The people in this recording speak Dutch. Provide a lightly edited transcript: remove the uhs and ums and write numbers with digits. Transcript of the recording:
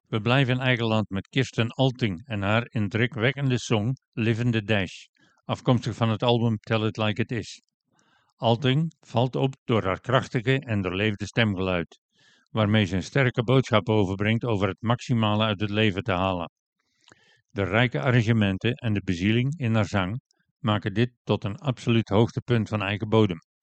We blijven in eigen land met Kirsten Alting en haar indrukwekkende song Livin' the Dash, afkomstig van het album Tell It Like It Is. Alting valt op door haar krachtige en doorleefde stemgeluid, waarmee ze een sterke boodschap overbrengt over het maximale uit het leven te halen. De rijke arrangementen en de bezieling in haar zang maken dit tot een absoluut hoogtepunt van eigen bodem.